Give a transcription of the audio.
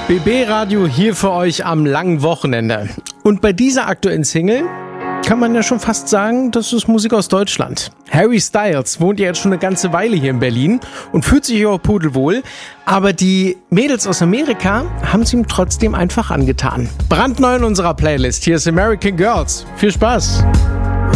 BB Radio hier für euch am langen Wochenende. Und bei dieser aktuellen Single kann man ja schon fast sagen, das ist Musik aus Deutschland. Harry Styles wohnt ja jetzt schon eine ganze Weile hier in Berlin und fühlt sich auch pudelwohl. Aber die Mädels aus Amerika haben es ihm trotzdem einfach angetan. Brandneu in unserer Playlist. Hier ist American Girls. Viel Spaß!